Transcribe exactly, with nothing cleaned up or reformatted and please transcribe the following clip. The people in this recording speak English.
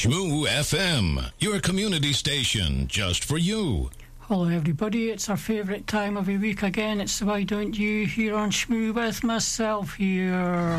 Shmoo F M, your community station just for you. Hello everybody, it's our favourite time of the week again. It's the Why Don't You here on Shmoo with myself here.